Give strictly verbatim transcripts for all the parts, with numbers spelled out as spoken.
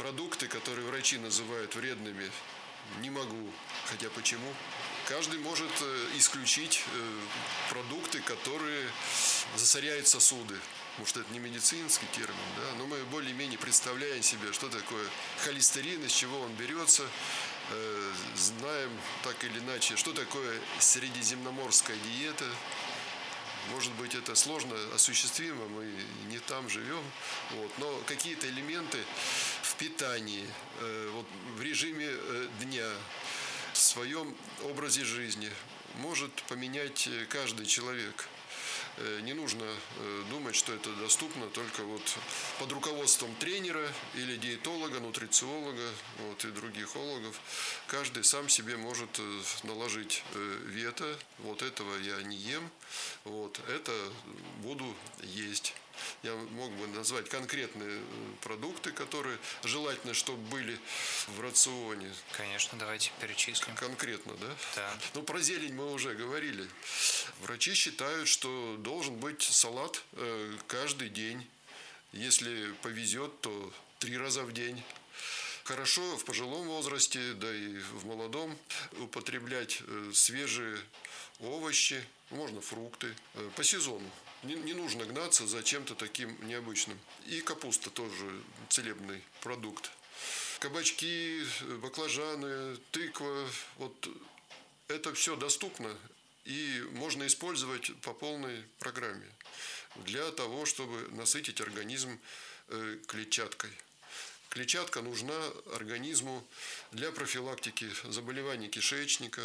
продукты, которые врачи называют вредными, не могу. Хотя почему? Каждый может исключить продукты, которые засоряют сосуды. Может, это не медицинский термин, да? Но мы более-менее представляем себе, что такое холестерин, из чего он берется. Знаем так или иначе, что такое средиземноморская диета. Может быть, это сложно осуществимо, мы не там живем. Вот. Но какие-то элементы в питании, вот, в режиме дня, в своем образе жизни может поменять каждый человек. Не нужно думать, что это доступно только вот под руководством тренера или диетолога, нутрициолога, вот, и других ологов. Каждый сам себе может наложить вето. Вот этого я не ем, вот это буду есть. Я мог бы назвать конкретные продукты, которые желательно, чтобы были в рационе. Конечно, давайте перечислим. Конкретно, да? Да. Ну, про зелень мы уже говорили. Врачи считают, что должен быть салат каждый день. Если повезет, то три раза в день. Хорошо в пожилом возрасте, да и в молодом, употреблять свежие овощи, можно фрукты, по сезону. Не, не нужно гнаться за чем-то таким необычным. И капуста тоже целебный продукт. Кабачки, баклажаны, тыква, вот это все доступно и можно использовать по полной программе для того, чтобы насытить организм клетчаткой. Клетчатка нужна организму для профилактики заболеваний кишечника,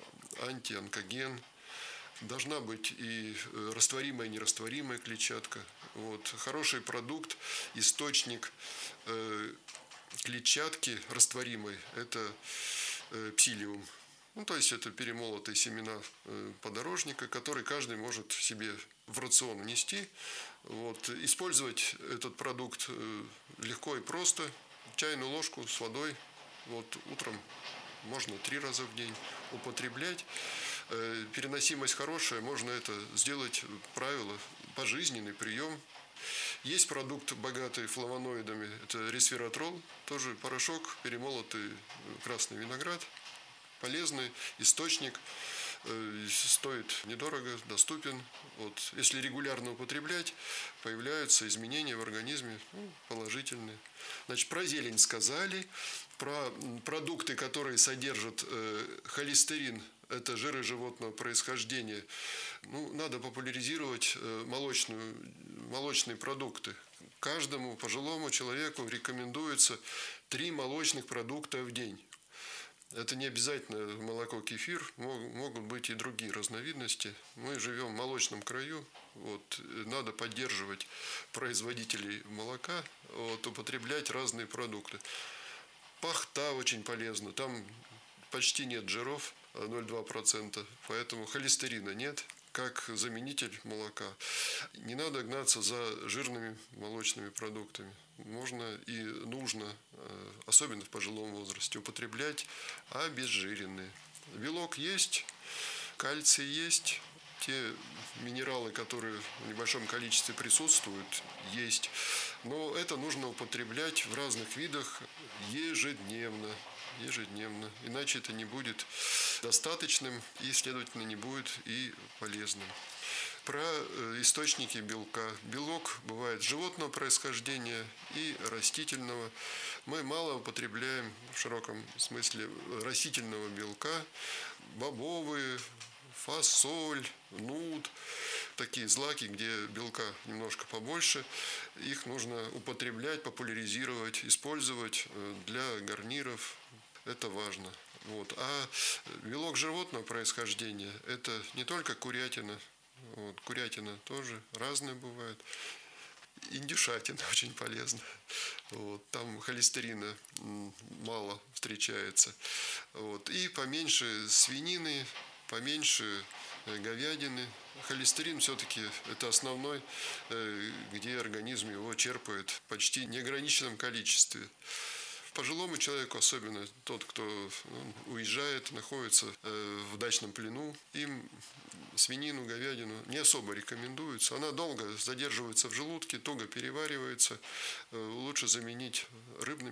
антионкоген. Должна быть и растворимая, и нерастворимая клетчатка. Вот. Хороший продукт, источник э, клетчатки растворимой – это э, псилиум. Ну, то есть, это перемолотые семена э, подорожника, которые каждый может себе в рацион внести. Вот. Использовать этот продукт э, легко и просто. Чайную ложку с водой вот, утром можно три раза в день употреблять. Переносимость хорошая, можно это сделать, правило, пожизненный прием. Есть продукт, богатый флавоноидами, это ресвератрол, тоже порошок, перемолотый красный виноград, полезный источник, стоит недорого, доступен. Вот. Если регулярно употреблять, появляются изменения в организме, ну, положительные. Значит, про зелень сказали, про продукты, которые содержат э, холестерин, это жиры животного происхождения. Ну, надо популяризировать молочную, молочные продукты. Каждому пожилому человеку рекомендуется три молочных продукта в день. Это не обязательно молоко, кефир, могут быть и другие разновидности. Мы живем в молочном краю, вот, надо поддерживать производителей молока, вот, употреблять разные продукты. Пахта очень полезна, там почти нет жиров, ноль целых две десятых процента, поэтому холестерина нет, как заменитель молока. Не надо гнаться за жирными молочными продуктами. Можно и нужно, особенно в пожилом возрасте, употреблять обезжиренные. Белок есть, кальций есть, те минералы, которые в небольшом количестве присутствуют, есть. Но это нужно употреблять в разных видах ежедневно. ежедневно. Иначе это не будет достаточным и, следовательно, не будет и полезным. Про источники белка. Белок бывает животного происхождения и растительного. Мы мало употребляем в широком смысле растительного белка. Бобовые, фасоль, нут. Такие злаки, где белка немножко побольше. Их нужно употреблять, популяризировать, использовать для гарниров. Это важно. Вот. А белок животного происхождения – это не только курятина. Вот. Курятина тоже разная бывает. Индюшатина очень полезна. Вот. Там холестерина мало встречается. Вот. И поменьше свинины, поменьше говядины. Холестерин все-таки это основной, где организм его черпает в почти неограниченном количестве. Пожилому человеку, особенно тот, кто ну, уезжает, находится э, в дачном плену, им свинину, говядину не особо рекомендуется. Она долго задерживается в желудке, туго переваривается. Э, лучше заменить рыбными